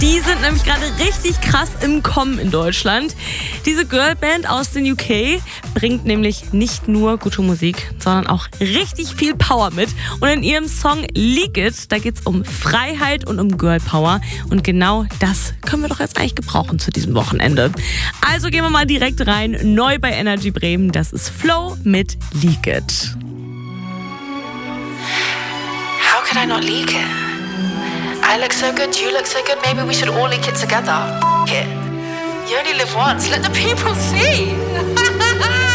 Die sind nämlich gerade richtig krass im Kommen in Deutschland. Diese Girlband aus den UK bringt nämlich nicht nur gute Musik, sondern auch richtig viel Power mit. Und in ihrem Song Leak It, da geht's um Freiheit und um Girl Power. Und genau das können wir doch jetzt eigentlich gebrauchen zu diesem Wochenende. Also gehen wir mal direkt rein. Neu bei Energy Bremen, das ist Flow mit Leak It. How could I not leak it? I look so good, you look so good, maybe we should all leak it together. F*** it. You only live once, let the people see.